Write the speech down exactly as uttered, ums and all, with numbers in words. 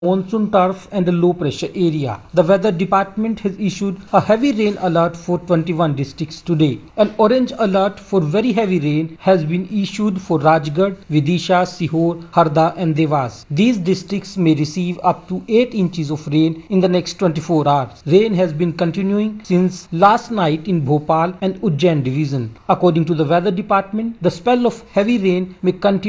monsoon turf and a low pressure area. The weather department has issued a heavy rain alert for twenty-one districts today. An orange alert for very heavy rain has been issued for Rajgarh, Vidisha, Sihor, Harda and Devas. These districts may receive up to eight inches of rain in the next twenty-four hours. Rain has been continuing since last night in Bhopal and Ujjain division. According to the weather department, the spell of heavy rain may continue